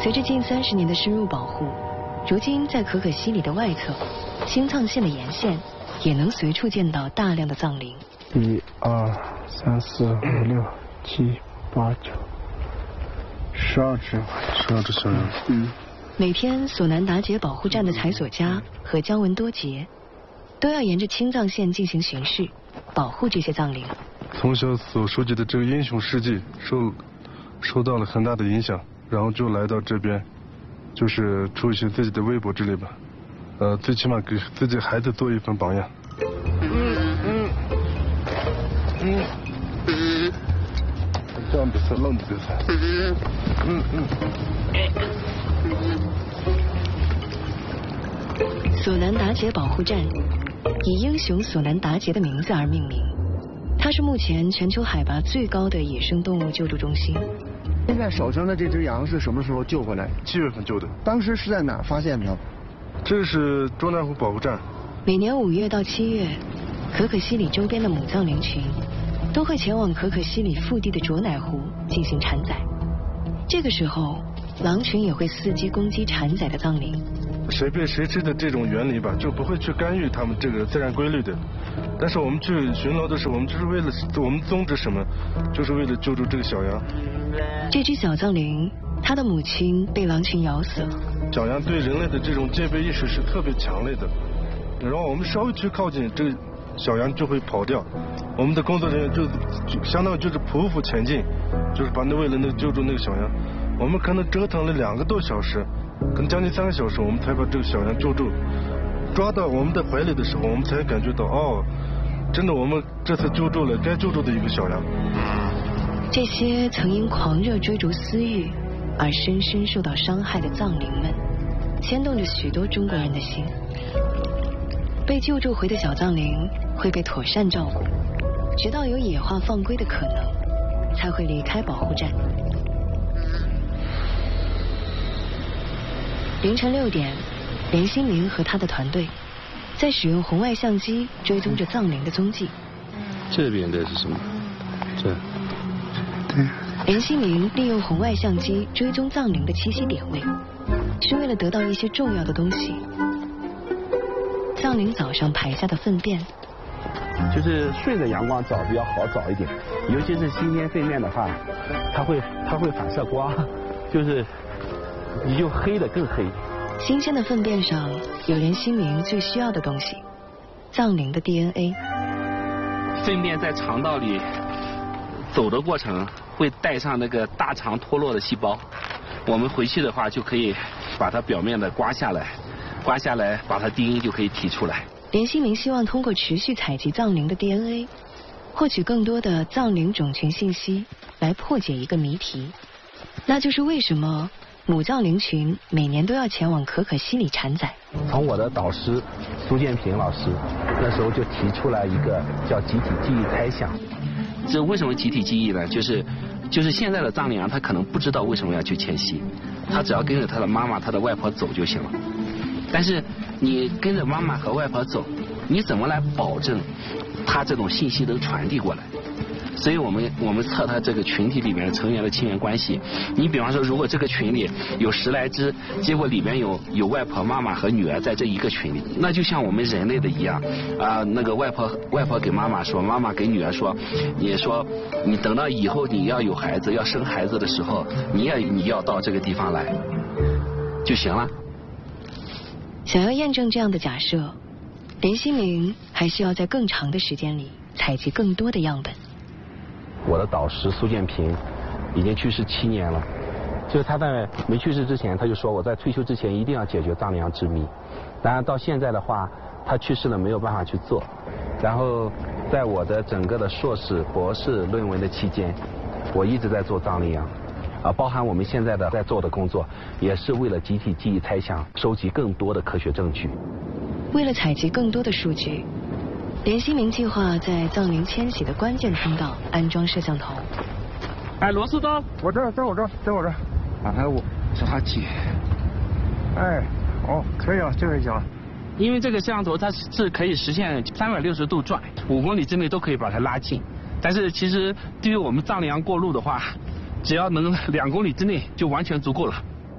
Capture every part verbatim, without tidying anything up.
随着近三十年的深入保护，如今在可可西里的外侧，新藏线的沿线也能随处见到大量的藏羚。 一二三四五六七八九，十二只，十二只小羊。嗯。 每天索南达杰保护站的采索家和姜文多杰都要沿着青藏线进行巡视，保护这些藏羚。 从小所熟悉的这个英雄事迹受受到了很大的影响，然后就来到这边，就是出一些自己的微博之类吧，呃，最起码给自己孩子做一份榜样。嗯嗯嗯嗯，这样的是浪的菜。嗯嗯嗯。 索南达杰保护站以英雄索南达杰的名字而命名，它是目前全球海拔最高的野生动物救助中心。 现在手上的这只羊是什么时候救回来？ 七月份救的。 当时是在哪儿发现的？ 这是中南湖保护站。 每年五月到七月，可可西里周边的母藏羚群都会前往可可西里腹地的卓乃湖进行产崽。这个时候，狼群也会伺机攻击产崽的藏羚。 谁被谁吃的这种原理吧，就不会去干预他们这个自然规律的。但是我们去巡逻的时候，我们就是为了我们宗旨什么，就是为了救助这个小羊。 这只小藏羚，它的母亲被狼群咬死了。 小羊对人类的这种戒备意识是特别强烈的，然后我们稍微去靠近，这个小羊就会跑掉。我们的工作人员就就相当于就是匍匐前进，就是把那为了那个救助那个小羊，我们可能折腾了两个多小时。可能将近三个小时，我们才把这个小羊救助，抓到我们的怀里的时候，我们才感觉到，哦，真的，我们这次救助了该救助的一个小羊。 这些曾因狂热追逐私欲而深深受到伤害的藏羚们，牵动着许多中国人的心。被救助回的小藏羚会被妥善照顾，直到有野化放归的可能，才会离开保护站。凌晨六点，连新明和他的团队在使用红外相机追踪着藏羚的踪迹。 这边的是什么？这。 对。 连新明利用红外相机追踪藏羚的栖息点位，是为了得到一些重要的东西。藏羚早上排下的粪便， 就是顺着阳光找比较好找一点，尤其是新鲜粪便的话，它会它会反射光，就是。你就黑的更黑。 新鲜的粪便上有连新明最需要的东西，藏羚的 D N A。 粪便在肠道里走的过程会带上那个大肠脱落的细胞，我们回去的话就可以把它表面的刮下来，刮下来把它 D N A 就可以提出来。 连新明希望通过持续采集藏羚的 D N A， 获取更多的藏羚种群信息，来破解一个谜题，那就是为什么母藏羚群每年都要前往可可西里产崽。 从我的导师苏建平老师那时候就提出来一个叫集体记忆猜想。 这为什么集体记忆呢？就是就是现在的藏羚羊，它可能不知道为什么要去迁徙，它只要跟着它的妈妈、它的外婆走就行了。但是你跟着妈妈和外婆走，你怎么来保证它这种信息能传递过来？所以我们我们测它这个群体里面成员的亲缘关系。你比方说，如果这个群里有十来只，结果里面有有外婆、妈妈和女儿在这一个群里，那就像我们人类的一样啊、呃，那个外婆外婆给妈妈说，妈妈给女儿说，你说你等到以后你要有孩子要生孩子的时候，你要你要到这个地方来就行了。 想要验证这样的假设，连新明还需要在更长的时间里采集更多的样本。 我的导师苏建平已经去世七年了，就是他在没去世之前，他就说我在退休之前一定要解决藏羚羊之谜。当然到现在的话，他去世了没有办法去做。然后在我的整个的硕士、博士论文的期间，我一直在做藏羚羊，啊，包含我们现在的在做的工作，也是为了集体记忆猜想，收集更多的科学证据。 为了采集更多的数据，连新明计划在藏羚迁徙的关键通道安装摄像头。 哎，螺丝刀， 我这儿，在我这儿，在我这儿。 哎，我抓紧。 哎，哦，可以了，这个行了。 因为这个摄像头它是可以实现三百六十度转，五公里之内都可以把它拉近。但是其实对于我们藏羚羊过路的话，只要能两公里之内就完全足够了。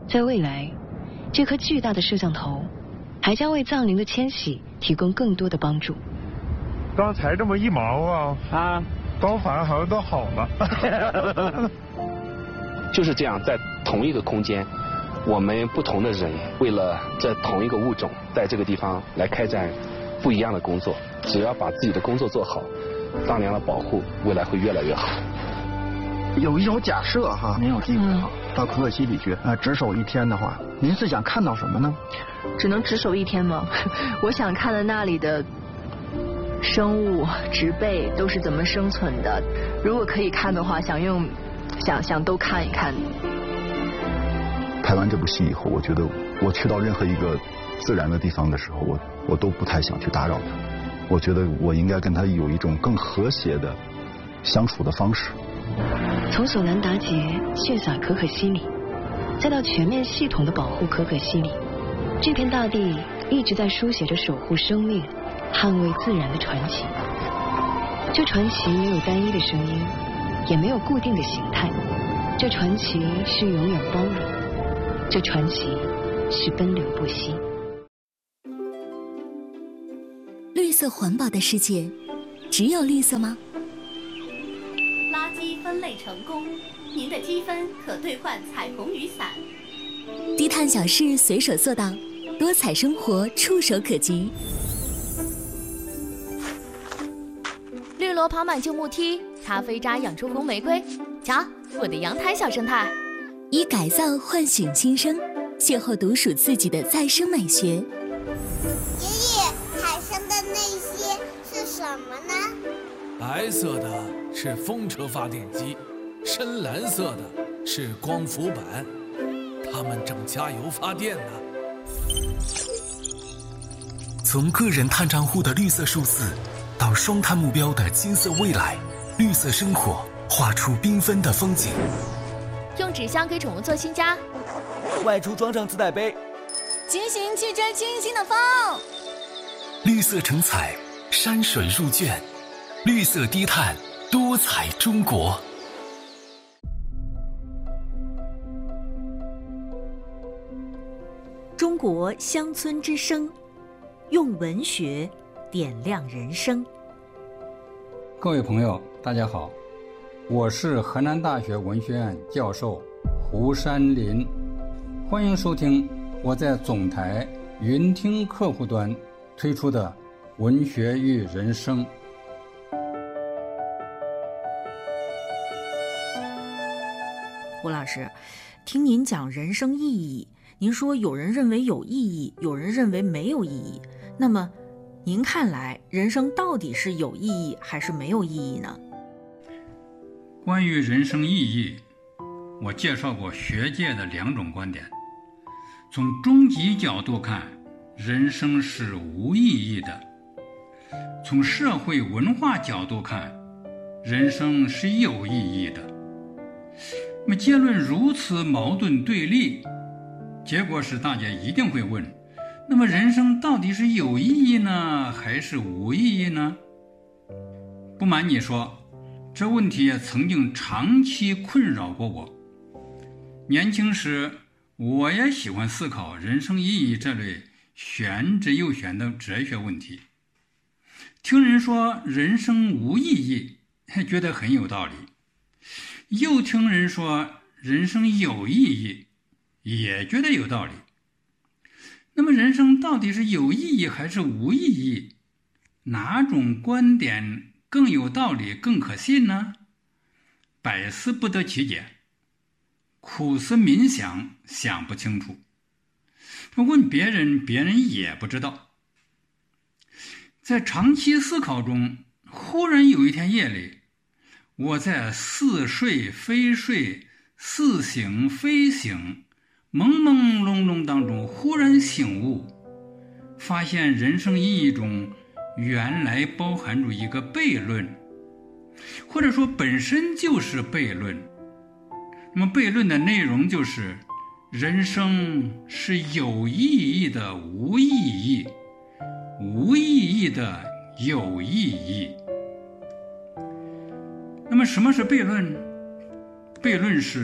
在未来，这颗巨大的摄像头还将为藏羚的迁徙提供更多的帮助。 刚才这么一毛啊啊，刀法好像都好了。 就是这样，在同一个空间，我们不同的人为了这同一个物种，在这个地方来开展不一样的工作。只要把自己的工作做好，藏羚的保护未来会越来越好。 有一种假设哈，您有机会哈，到可可西里去啊，值守一天的话，您是想看到什么呢？ 只能值守一天吗？我想看的那里的生物、植被都是怎么生存的。如果可以看的话，想用想想都看一看。 拍完这部戏以后，我觉得我去到任何一个自然的地方的时候，我我都不太想去打扰它。我觉得我应该跟它有一种更和谐的相处的方式。 从索南达杰血洒可可西里，再到全面系统的保护可可西里，这片大地一直在书写着守护生命、捍卫自然的传奇。这传奇没有单一的声音，也没有固定的形态。这传奇是永远包容，这传奇是奔流不息。 绿色环保的世界，只有绿色吗？ 垃圾分类成功，您的积分可兑换彩虹雨伞。 低碳小事随手做到，多彩生活触手可及。 绿萝跑满旧木梯，咖啡渣养出红玫瑰。瞧，我的阳台小生态。 以改造唤醒新生，邂逅独属自己的再生美学。 爷爷，海上的那些是什么呢？ 白色的是风车发电机，深蓝色的是光伏板，它们正加油发电呢。 从个人碳账户的绿色数字，到双碳目标的金色未来，绿色生活画出缤纷的风景。 用纸箱给宠物做新家， 外出装上自带杯， 骑行去追清新的风。 绿色成彩，山水入卷，绿色低碳，多彩中国。 中国乡村之声，用文学点亮人生。 各位朋友，大家好，我是河南大学文学院教授胡山林，欢迎收听我在总台云听客户端推出的《文学与人生》。 胡老师，听您讲人生意义，您说有人认为有意义，有人认为没有意义。那么，您看来人生到底是有意义还是没有意义呢？ 关于人生意义，我介绍过学界的两种观点。从终极角度看，人生是无意义的；从社会文化角度看，人生是有意义的。那么结论如此矛盾对立，结果是大家一定会问，那么人生到底是有意义呢，还是无意义呢？不瞒你说，这问题也曾经长期困扰过我。年轻时，我也喜欢思考人生意义这类玄之又玄的哲学问题。听人说人生无意义，觉得很有道理；又听人说人生有意义，也觉得有道理。那么人生到底是有意义还是无意义？哪种观点更有道理，更可信呢？百思不得其解，苦思冥想，想不清楚。问别人，别人也不知道。在长期思考中，忽然有一天夜里，我在似睡非睡、似醒非醒、朦朦胧胧当中忽然醒悟，发现人生意义中原来包含着一个悖论，或者说本身就是悖论。那么悖论的内容就是人生是有意义的无意义，无意义的有意义。那么什么是悖论？悖论是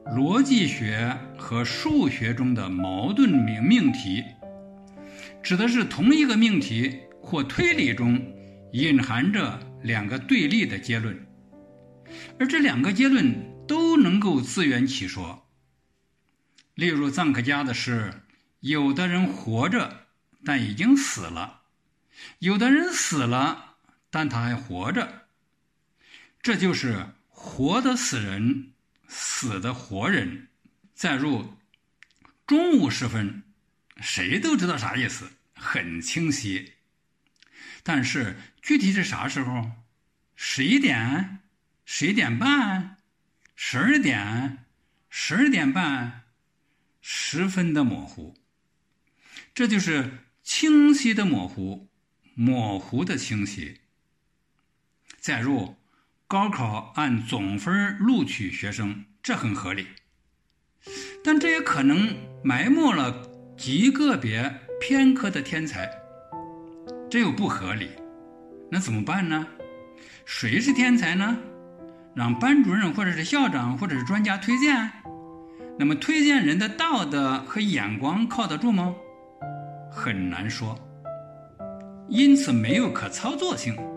逻辑学和数学中的矛盾命命题，指的是同一个命题或推理中隐含着两个对立的结论，而这两个结论都能够自圆其说。例如臧克家的是，有的人活着但已经死了，有的人死了但他还活着，这就是活的死人，死的活人。再入中午时分，谁都知道啥意思，很清晰。但是具体是啥时候？十一点、十一点半、十二点、十二点半，十分的模糊。这就是清晰的模糊，模糊的清晰。再入高考按总分录取学生，这很合理，但这也可能埋没了极个别偏科的天才，这又不合理。那怎么办呢？谁是天才呢？让班主任或者是校长或者是专家推荐？那么推荐人的道德和眼光靠得住吗？很难说，因此没有可操作性。